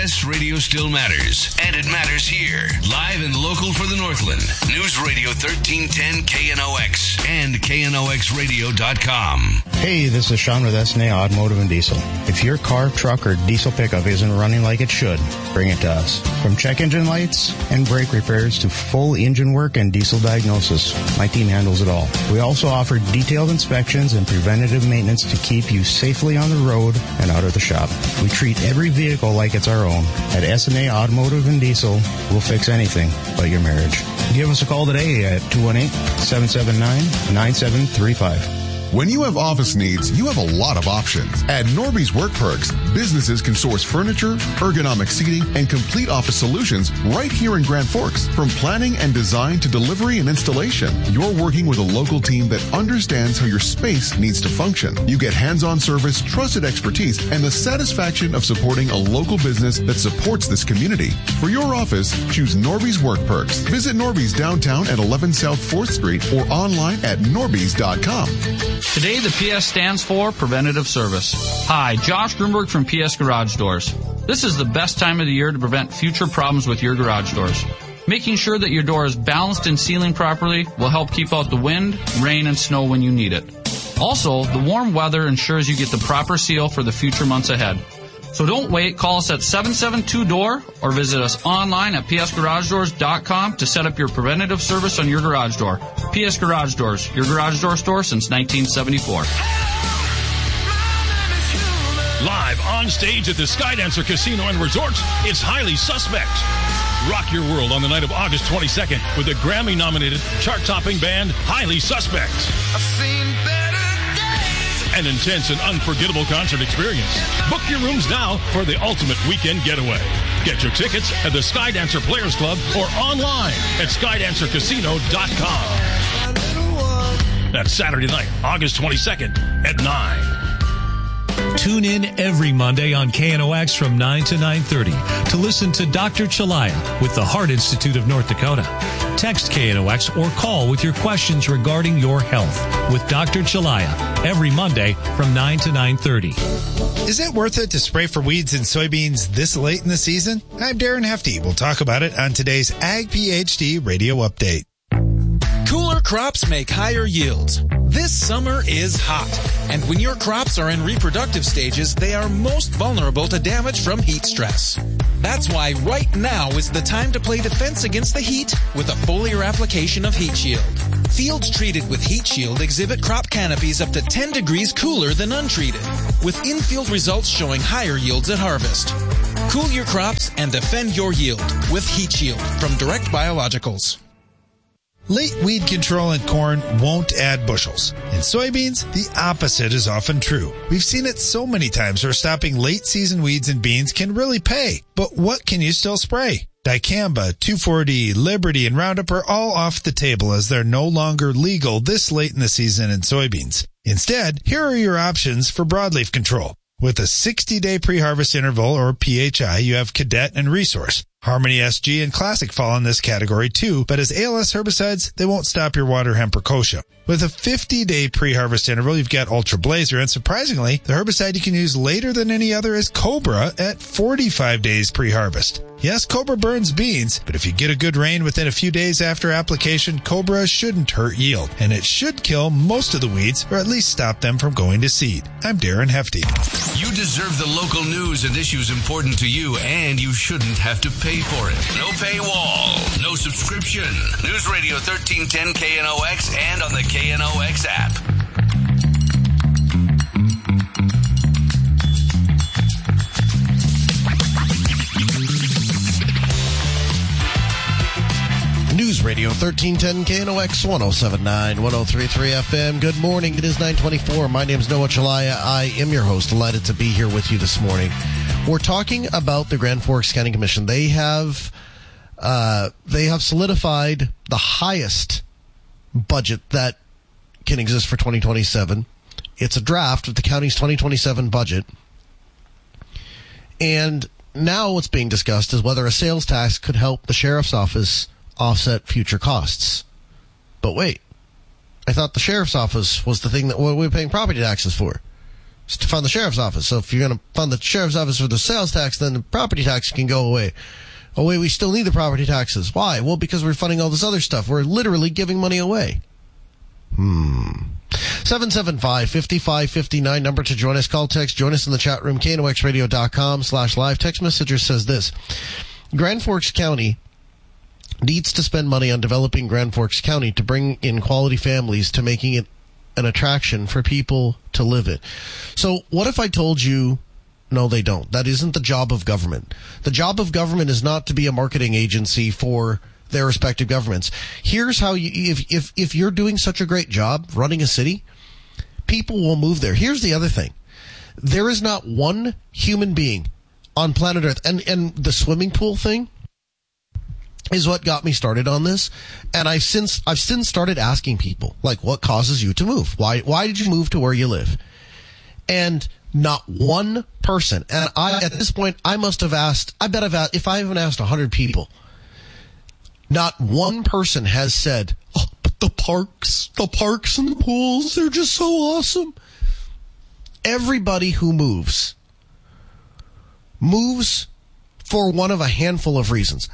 Yes, radio still matters, and it matters here. Live and local for the Northland. News Radio 1310 KNOX and KNOXradio.com. Hey, this is Sean with SNA Automotive and Diesel. If your car, truck, or diesel pickup isn't running like it should, bring it to us. From check engine lights and brake repairs to full engine work and diesel diagnosis, my team handles it all. We also offer detailed inspections and preventative maintenance to keep you safely on the road and out of the shop. We treat every vehicle like it's our own. At SNA Automotive and Diesel, we'll fix anything but your marriage. Give us a call today at 218-779-9735. When you have office needs, you have a lot of options. At Norby's Work Perks, businesses can source furniture, ergonomic seating, and complete office solutions right here in Grand Forks. From planning and design to delivery and installation, you're working with a local team that understands how your space needs to function. You get hands-on service, trusted expertise, and the satisfaction of supporting a local business that supports this community. For your office, choose Norby's Work Perks. Visit Norby's downtown at 11 South 4th Street or online at norbys.com. Today, the PS stands for Preventative Service. Hi, Josh Grunberg from PS Garage Doors. This is the best time of the year to prevent future problems with your garage doors. Making sure that your door is balanced and sealing properly will help keep out the wind, rain, and snow when you need it. Also, the warm weather ensures you get the proper seal for the future months ahead. So don't wait. Call us at 772-DOOR or visit us online at psgaragedoors.com to set up your preventative service on your garage door. PS Garage Doors, your garage door store since 1974. Live on stage at the Skydancer Casino and Resorts, it's Highly Suspect. Rock your world on the night of August 22nd with the Grammy-nominated, chart-topping band Highly Suspect. I've seen better An intense and unforgettable concert experience. Book your rooms now for the ultimate weekend getaway. Get your tickets at the Skydancer Players Club or online at skydancercasino.com. That's Saturday night, August 22nd at 9. Tune in every Monday on KNOX from 9 to 9:30 to listen to Dr. Chalaya with the Heart Institute of North Dakota. Text KNOX or call with your questions regarding your health with Dr. Chalaya every Monday from 9 to 9:30. Is it worth it to spray for weeds in soybeans this late in the season? I'm Darren Hefty. We'll talk about it on today's Ag PhD Radio Update. Cooler crops make higher yields. This summer is hot, and when your crops are in reproductive stages, they are most vulnerable to damage from heat stress. That's why right now is the time to play defense against the heat with a foliar application of Heat Shield. Fields treated with Heat Shield exhibit crop canopies up to 10 degrees cooler than untreated, with in-field results showing higher yields at harvest. Cool your crops and defend your yield with Heat Shield from Direct Biologicals. Late weed control in corn won't add bushels. In soybeans, the opposite is often true. We've seen it so many times where stopping late season weeds in beans can really pay. But what can you still spray? Dicamba, 2,4-D, Liberty, and Roundup are all off the table as they're no longer legal this late in the season in soybeans. Instead, here are your options for broadleaf control. With a 60-day pre-harvest interval, or PHI, you have Cadet and Resource. Harmony SG and Classic fall in this category too, but as ALS herbicides, they won't stop your water hemp or kochia. With a 50-day pre-harvest interval, you've got Ultra Blazer, and surprisingly, the herbicide you can use later than any other is Cobra at 45 days pre-harvest. Yes, Cobra burns beans, but if you get a good rain within a few days after application, Cobra shouldn't hurt yield, and it should kill most of the weeds, or at least stop them from going to seed. I'm Darren Hefty. You deserve the local news and issues important to you, and you shouldn't have to pay for it. No paywall, no subscription. News Radio 1310 KNOX and on the KNOX app. News Radio 1310 KNOX 107.9, 103.3 FM. Good morning. It is 9:24. My name is Noah Chalaya. I am your host. Delighted to be here with you this morning. We're talking about the Grand Forks County Commission. They have solidified the highest budget that can exist for 2027. It's a draft of the county's 2027 budget. And now what's being discussed is whether a sales tax could help the sheriff's office offset future costs. But wait, I thought the sheriff's office was the thing that we were paying property taxes for. is to fund the sheriff's office. So if you're going to fund the sheriff's office for the sales tax, then the property tax can go away. Oh, wait, we still need the property taxes. Why? Well, because we're funding all this other stuff. We're literally giving money away. 775-5559, number to join us. Call, text, join us in the chat room, knoxradio.com/live. Text messenger says this: Grand Forks County needs to spend money on developing Grand Forks County to bring in quality families, to making it an attraction for people to live it. So what if I told you, no, they don't? That isn't the job of government. The job of government is not to be a marketing agency for their respective governments. Here's how you, if you're doing such a great job running a city, people will move there. Here's the other thing. There is not one human being on planet Earth, and the swimming pool thing is what got me started on this. And I've since started asking people, like, what causes you to move? Why did you move to where you live? And not one person. And at this point, I must have asked, if I haven't asked 100 people, not one person has said, oh, but the parks and the pools, they're just so awesome. Everybody who moves for one of a handful of reasons.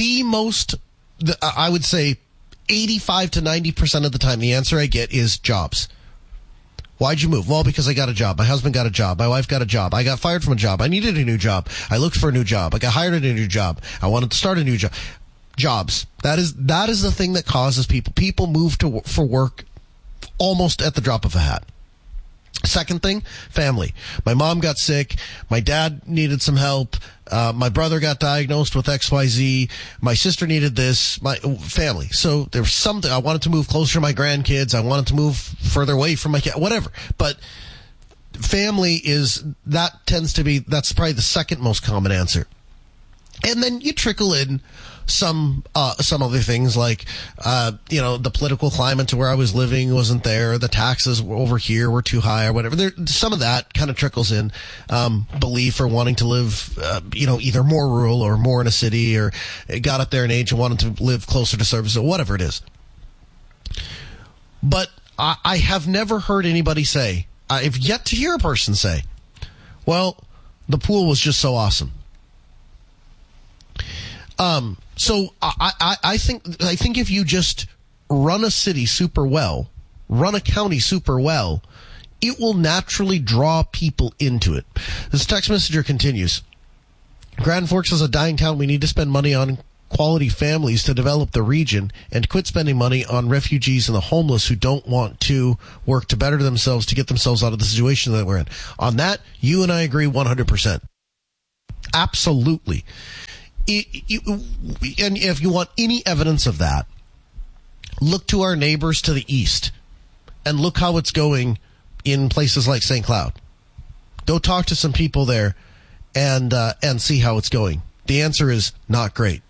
I would say 85 to 90% of the time, the answer I get is jobs. Why'd you move? Well, because I got a job. My husband got a job. My wife got a job. I got fired from a job. I needed a new job. I looked for a new job. I got hired at a new job. I wanted to start a new job. Jobs. That is the thing that causes people. People move for work almost at the drop of a hat. Second thing, family. My mom got sick. My dad needed some help. My brother got diagnosed with XYZ. My sister needed this. My family. So there was something. I wanted to move closer to my grandkids. I wanted to move further away from my kid. Whatever. But family that's probably the second most common answer. And then you trickle in some other things like, the political climate to where I was living wasn't there. The taxes over here were too high or whatever. Some of that kind of trickles in, belief or wanting to live, either more rural or more in a city, or got up there in age and wanted to live closer to service or whatever it is. But I have never heard anybody say, I've yet to hear a person say, well, the pool was just so awesome. So I think if you just run a city super well, run a county super well, it will naturally draw people into it. This text messenger continues. Grand Forks is a dying town. We need to spend money on quality families to develop the region and quit spending money on refugees and the homeless who don't want to work to better themselves, to get themselves out of the situation that we're in. On that, you and I agree 100%. Absolutely. And if you want any evidence of that, look to our neighbors to the east and look how it's going in places like St. Cloud. Go talk to some people there and see how it's going. The answer is not great.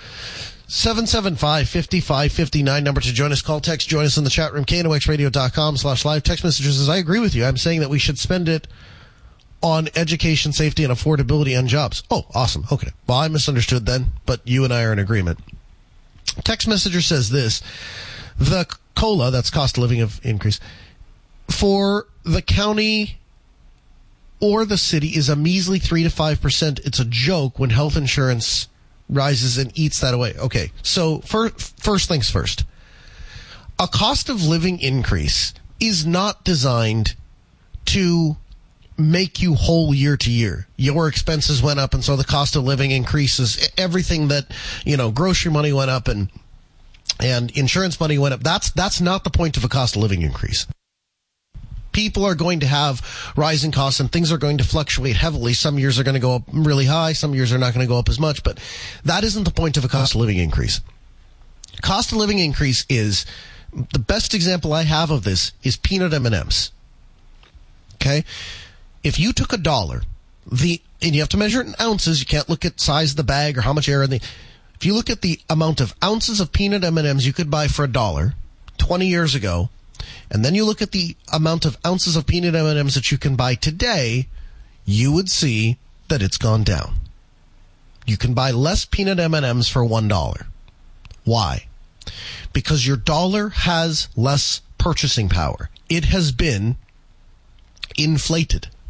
775-5559, number to join us. Call, text, join us in the chat room, knoxradio.com/live. Text messages says, I agree with you. I'm saying that we should spend it on education, safety, and affordability and jobs. Oh, awesome. Okay. Well, I misunderstood then, but you and I are in agreement. Text messenger says this: the COLA, that's cost of living of increase, for the county or the city is a measly 3 to 5%. It's a joke when health insurance rises and eats that away. Okay. So first things first. A cost of living increase is not designed to make you whole year to year. Your expenses went up, and so the cost of living increases. Everything that, grocery money went up and insurance money went up. That's not the point of a cost of living increase. People are going to have rising costs, and things are going to fluctuate heavily. Some years are going to go up really high. Some years are not going to go up as much, but that isn't the point of a cost of living increase. Cost of living increase is, the best example I have of this is peanut M&Ms. Okay? If you took $1, and you have to measure it in ounces, you can't look at size of the bag or how much air in the. If you look at the amount of ounces of peanut M&Ms you could buy for $1 20 years ago, and then you look at the amount of ounces of peanut M&Ms that you can buy today, you would see that it's gone down. You can buy less peanut M&Ms for $1. Why? Because your dollar has less purchasing power. It has been inflated.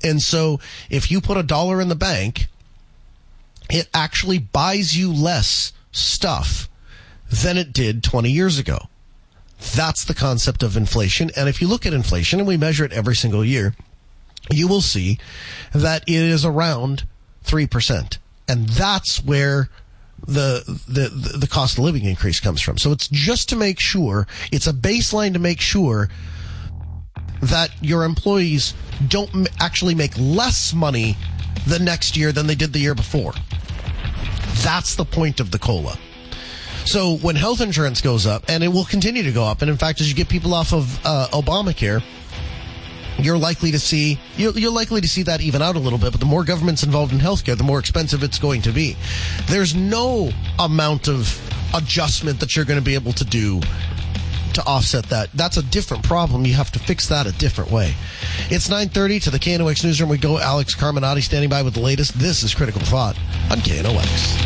And so if you put $1 in the bank, it actually buys you less stuff than it did 20 years ago. That's the concept of inflation. And if you look at inflation, and we measure it every single year, you will see that it is around 3%. And that's where the cost of living increase comes from. So it's just to make sure, it's a baseline to make sure that your employees don't actually make less money the next year than they did the year before. That's the point of the COLA. So when health insurance goes up, and it will continue to go up, and in fact, as you get people off of Obamacare, you're likely to see that even out a little bit. But the more government's involved in healthcare, the more expensive it's going to be. There's no amount of adjustment that you're going to be able to do to offset that. That's a different problem. You have to fix that a different way. It's 9:30 to the KNOX Newsroom. We go. Alex Carminati standing by with the latest. This is Critical Thought on KNOX.